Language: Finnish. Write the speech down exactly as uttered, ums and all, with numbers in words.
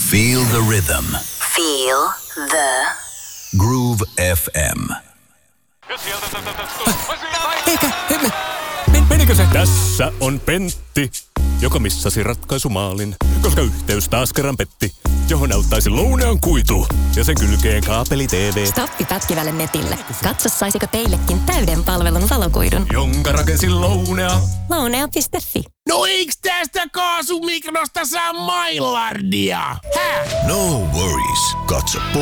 Feel the rhythm. Feel the Groove F M. Eikä, emme. Men, menikö se? Tässä on Pentti, joka missasi ratkaisumaalin, koska yhteys taas kerran petti, johon auttaisi Lounean kuitu ja sen kylkeen kaapeli T V. Stoppi pätkivälle netille. Katso, saisiko teillekin täyden palvelun valokuidun. Jonka rakensi Lounea. Lounea piste fi. No eiks tästä kaasumikrosta saa mailardia? Häh? No worries. Katso